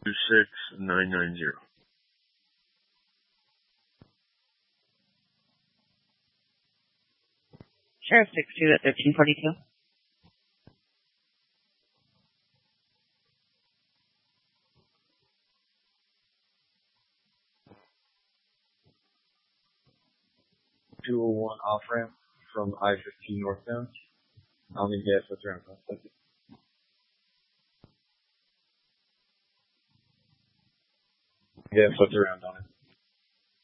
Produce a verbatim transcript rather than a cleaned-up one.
two six nine nine zero. Sheriff six two at thirteen forty-two. two oh one off ramp from I fifteen northbound. I'll need gas what's around. Thank you. Gas what's around on it.